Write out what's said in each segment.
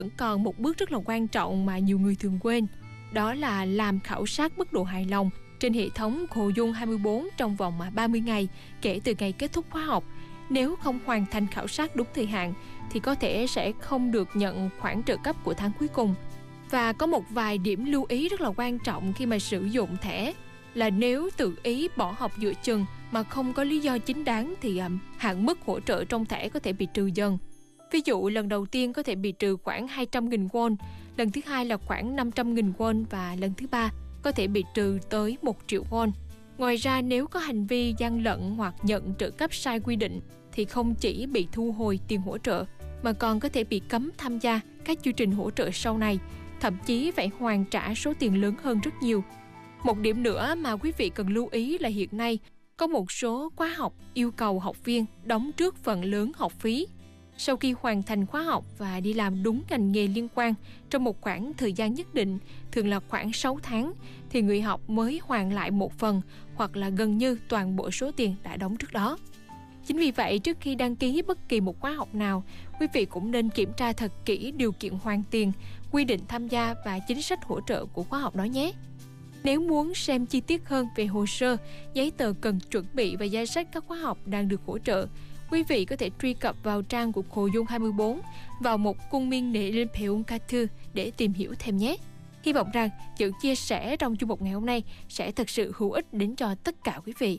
vẫn còn một bước rất là quan trọng mà nhiều người thường quên. Đó là làm khảo sát mức độ hài lòng trên hệ thống Khổ Dung 24 trong vòng 30 ngày kể từ ngày kết thúc khóa học. Nếu không hoàn thành khảo sát đúng thời hạn thì có thể sẽ không được nhận khoản trợ cấp của tháng cuối cùng. Và có một vài điểm lưu ý rất là quan trọng khi mà sử dụng thẻ là nếu tự ý bỏ học giữa chừng mà không có lý do chính đáng thì hạn mức hỗ trợ trong thẻ có thể bị trừ dần. Ví dụ lần đầu tiên có thể bị trừ khoảng 200.000 won, lần thứ hai là khoảng 500.000 won và lần thứ ba có thể bị trừ tới 1 triệu won. Ngoài ra nếu có hành vi gian lận hoặc nhận trợ cấp sai quy định thì không chỉ bị thu hồi tiền hỗ trợ mà còn có thể bị cấm tham gia các chương trình hỗ trợ sau này, thậm chí phải hoàn trả số tiền lớn hơn rất nhiều. Một điểm nữa mà quý vị cần lưu ý là hiện nay có một số khóa học yêu cầu học viên đóng trước phần lớn học phí. Sau khi hoàn thành khóa học và đi làm đúng ngành nghề liên quan trong một khoảng thời gian nhất định, thường là khoảng 6 tháng, thì người học mới hoàn lại một phần hoặc là gần như toàn bộ số tiền đã đóng trước đó. Chính vì vậy, trước khi đăng ký bất kỳ một khóa học nào, quý vị cũng nên kiểm tra thật kỹ điều kiện hoàn tiền, quy định tham gia và chính sách hỗ trợ của khóa học đó nhé. Nếu muốn xem chi tiết hơn về hồ sơ, giấy tờ cần chuẩn bị và danh sách các khóa học đang được hỗ trợ, quý vị có thể truy cập vào trang của Khổ Dung 24 vào một cung minh nệ lên Peung Kathu để tìm hiểu thêm nhé. Hy vọng rằng những chia sẻ trong chương mục ngày hôm nay sẽ thật sự hữu ích đến cho tất cả quý vị.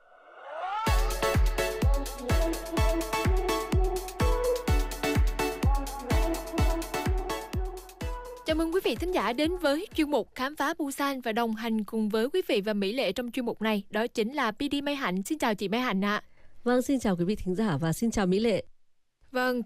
Chào mừng quý vị thính giả đến với chuyên mục Khám phá Busan, và đồng hành cùng với quý vị và Mỹ Lệ trong chuyên mục này đó chính là PD Mai Hạnh. Xin chào chị Mai Hạnh ạ. Vâng, xin chào quý vị thính giả và xin chào Mỹ Lệ. Vâng,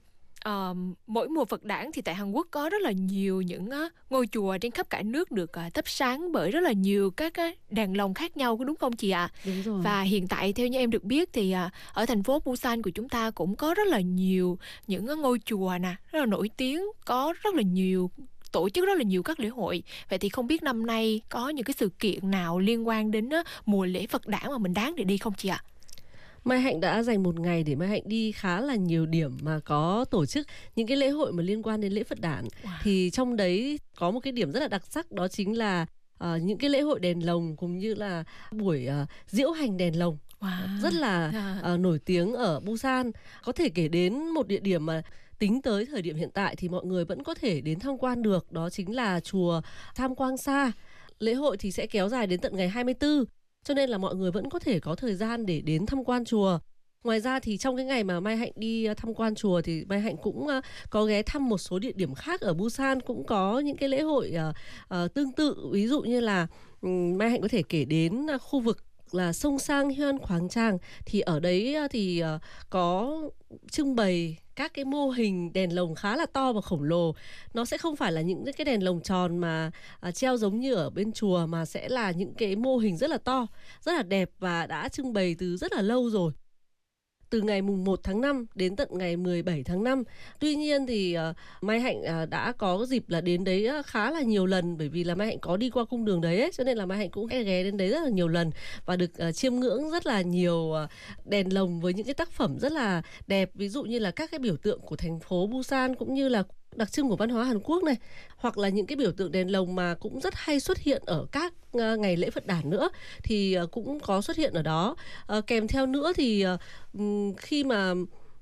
mỗi mùa Phật đản thì tại Hàn Quốc có rất là nhiều những ngôi chùa trên khắp cả nước được thắp sáng bởi rất là nhiều các đèn lồng khác nhau, đúng không chị ạ? Đúng rồi. Và hiện tại theo như em được biết thì ở thành phố Busan của chúng ta cũng có rất là nhiều những ngôi chùa rất là nổi tiếng, có rất là nhiều tổ chức rất là nhiều các lễ hội. Vậy thì không biết năm nay có những cái sự kiện nào liên quan đến mùa lễ Phật đản mà mình đáng để đi không chị ạ? Mai Hạnh đã dành một ngày để Mai Hạnh đi khá là nhiều điểm mà có tổ chức những cái lễ hội mà liên quan đến lễ Phật đản. Thì trong đấy có một cái điểm rất là đặc sắc, đó chính là những cái lễ hội đèn lồng cũng như là buổi diễu hành đèn lồng. Rất là nổi tiếng ở Busan. Có thể kể đến một địa điểm mà tính tới thời điểm hiện tại thì mọi người vẫn có thể đến tham quan được, đó chính là chùa Tham Quang Sa. Lễ hội thì sẽ kéo dài đến tận ngày 24, cho nên là mọi người vẫn có thể có thời gian để đến tham quan chùa. Ngoài ra thì trong cái ngày mà Mai Hạnh đi tham quan chùa thì Mai Hạnh cũng có ghé thăm một số địa điểm khác ở Busan, cũng có những cái lễ hội tương tự. Ví dụ như là Mai Hạnh có thể kể đến khu vực là sông Sang Hyun Khoáng Trang. Thì ở đấy thì có trưng bày các cái mô hình đèn lồng khá là to và khổng lồ. Nó sẽ không phải là những cái đèn lồng tròn mà treo giống như ở bên chùa, mà sẽ là những cái mô hình rất là to, rất là đẹp và đã trưng bày từ rất là lâu rồi, từ ngày mùng 1 tháng 5 đến tận ngày 17 tháng 5. Tuy nhiên thì Mai Hạnh đã có dịp là đến đấy khá là nhiều lần, bởi vì là Mai Hạnh có đi qua cung đường đấy ấy, cho nên là Mai Hạnh cũng ghé đến đấy rất là nhiều lần và được chiêm ngưỡng rất là nhiều đèn lồng với những cái tác phẩm rất là đẹp. Ví dụ như là các cái biểu tượng của thành phố Busan cũng như là đặc trưng của văn hóa Hàn Quốc này, hoặc là những cái biểu tượng đèn lồng mà cũng rất hay xuất hiện ở các ngày lễ Phật đản nữa thì cũng có xuất hiện ở đó. Kèm theo nữa thì khi mà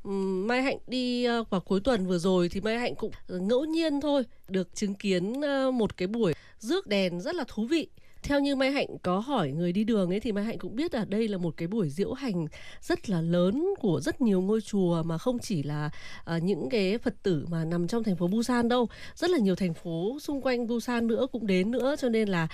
Mai Hạnh đi vào cuối tuần vừa rồi thì Mai Hạnh cũng ngẫu nhiên thôi được chứng kiến một cái buổi rước đèn rất là thú vị. Theo như Mai Hạnh có hỏi người đi đường ấy thì Mai Hạnh cũng biết là đây là một cái buổi diễu hành rất là lớn của rất nhiều ngôi chùa, mà không chỉ là những cái Phật tử mà nằm trong thành phố Busan đâu. Rất là nhiều thành phố xung quanh Busan nữa cũng đến nữa, cho nên là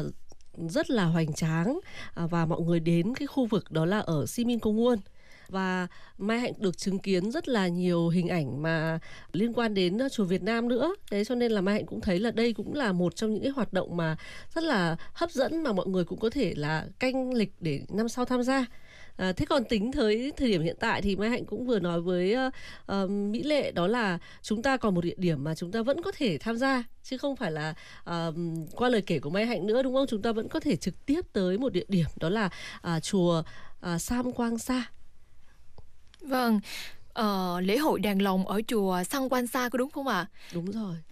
rất là hoành tráng. Và mọi người đến cái khu vực đó là ở Siminkongun. Và Mai Hạnh được chứng kiến rất là nhiều hình ảnh mà liên quan đến chùa Việt Nam nữa. Thế cho nên là Mai Hạnh cũng thấy là đây cũng là một trong những cái hoạt động mà rất là hấp dẫn, mà mọi người cũng có thể là canh lịch để năm sau tham gia. Thế còn tính tới thời điểm hiện tại thì Mai Hạnh cũng vừa nói với Mỹ Lệ, đó là chúng ta còn một địa điểm mà chúng ta vẫn có thể tham gia, chứ không phải là qua lời kể của Mai Hạnh nữa, đúng không? Chúng ta vẫn có thể trực tiếp tới một địa điểm, đó là chùa Sam Quang Sa. Vâng, lễ hội đèn lồng ở chùa Sang Quan Sa có đúng không ạ? Đúng rồi.